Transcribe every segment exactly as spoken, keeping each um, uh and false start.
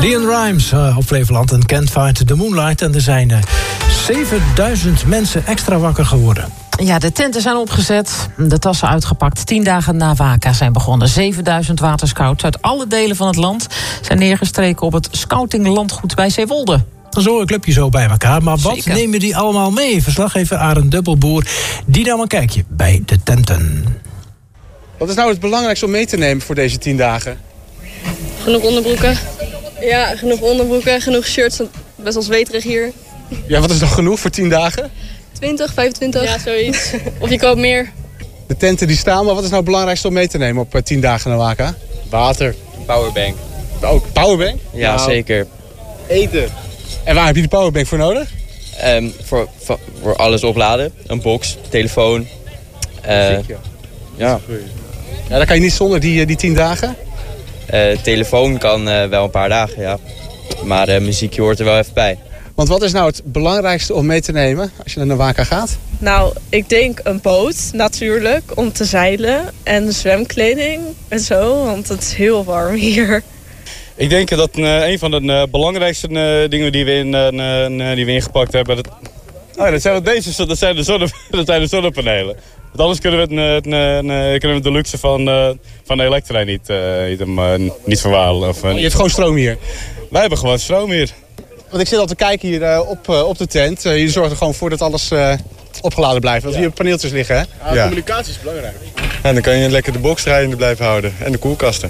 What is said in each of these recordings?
Leon Rimes uh, op Flevoland en Can't Fight the Moonlight. En er zijn uh, zevenduizend mensen extra wakker geworden. Ja, de tenten zijn opgezet, de tassen uitgepakt. Tien dagen na Waka zijn begonnen. zevenduizend waterscouts uit alle delen van het land zijn neergestreken op het scoutinglandgoed bij Zeewolde. Zo een clubje zo bij elkaar. Maar wat Zeker. nemen die allemaal mee? Verslaggever Arend Dubbelboer, die nam een kijkje bij de tenten. Wat is nou het belangrijkste om mee te nemen voor deze tien dagen? Genoeg onderbroeken. Ja, genoeg onderbroeken, genoeg shirts. Best wel zweterig hier. Ja, wat is nog genoeg voor tien dagen? twintig, vijfentwintig. Ja, zoiets. Of je koopt meer. De tenten die staan, maar wat is nou het belangrijkste om mee te nemen op tien dagen naar Waka? Water. Powerbank. Ook powerbank? Ja, Nou, zeker. Eten. En waar heb je die powerbank voor nodig? Um, voor, voor, voor alles opladen. Een box, telefoon. Uh, Muziek, ja. ja. Ja, dat kan je niet zonder die, die tien dagen. Uh, telefoon kan uh, wel een paar dagen, ja. Maar uh, muziekje hoort er wel even bij. Want wat is nou het belangrijkste om mee te nemen als je naar Waka gaat? Nou, ik denk een boot natuurlijk om te zeilen en zwemkleding en zo, want het is heel warm hier. Ik denk dat uh, een van de uh, belangrijkste uh, dingen die we, in, uh, uh, die we ingepakt hebben... Dat, oh, dat, zijn deze, dat, zijn de zonne, dat zijn de zonnepanelen. Want anders kunnen we, het, uh, uh, kunnen we de luxe van, uh, van de elektra niet, uh, niet, uh, niet verwaren. Of, uh, Je hebt gewoon stroom hier. Wij hebben gewoon stroom hier. Want ik zit al te kijken hier uh, op, uh, op de tent. Uh, je zorgt er gewoon voor dat alles uh, opgeladen blijft. Want ja. Hier paneeltjes liggen, hè? Ja, ja. Communicatie is belangrijk. En dan kan je lekker de box draaiende blijven houden. En de koelkasten.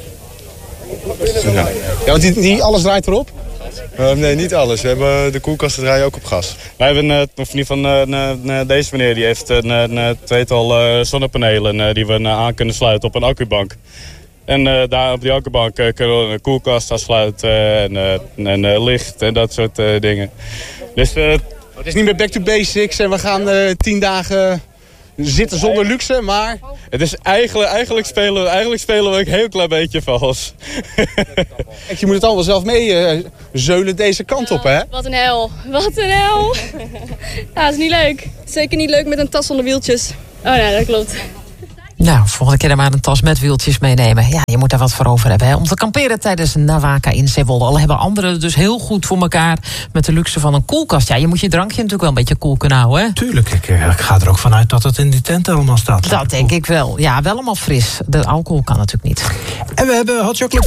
Ja, ja want die, die, alles draait erop? Uh, nee, niet alles. We hebben de koelkasten draaien ook op gas. Wij hebben, uh, of in ieder geval uh, uh, deze meneer, die heeft een uh, tweetal uh, zonnepanelen uh, die we uh, aan kunnen sluiten op een accubank. En uh, daar op die accubank uh, kunnen we een koelkast aansluiten en, uh, en uh, licht en dat soort uh, dingen. Dus, uh, het is niet meer back to basics en we gaan uh, tien dagen zitten zonder luxe, maar... Het is eigenlijk, eigenlijk, spelen, eigenlijk spelen we een heel klein beetje vals. Kijk, je moet het allemaal zelf mee uh, zeulen deze kant op, hè? Wat een hel. Wat een hel. Ja, dat is niet leuk. Zeker niet leuk met een tas zonder wieltjes. Oh nee, dat klopt. Nou, volgende keer dan maar een tas met wieltjes meenemen. Ja, je moet daar wat voor over hebben, hè? Om te kamperen tijdens Waka in Zeewolde. Al hebben anderen dus heel goed voor elkaar met de luxe van een koelkast. Ja, je moet je drankje natuurlijk wel een beetje koel kunnen houden, hè? Tuurlijk, ik, ik ga er ook vanuit dat het in die tent allemaal staat. Dat denk ik wel. Ja, wel allemaal fris. De alcohol kan natuurlijk niet. En we hebben hot chocolate